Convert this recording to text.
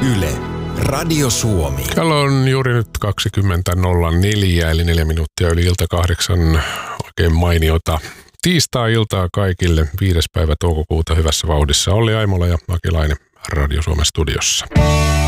Yle, Radio Suomi. Kello on juuri nyt 20.04, eli 4 minuuttia yli ilta 8. Oikein mainiota tiistai-iltaa kaikille. 5. päivä toukokuuta hyvässä vauhdissa. Olli Aimola ja Aki Laine Radio Suomen studiossa.